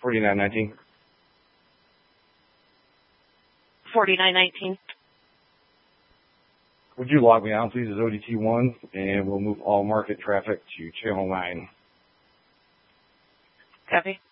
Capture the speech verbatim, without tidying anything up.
forty-nine nineteen. forty-nine nineteen. Would you log me on, please, as O D T one, and we'll move all market traffic to channel nine. Copy.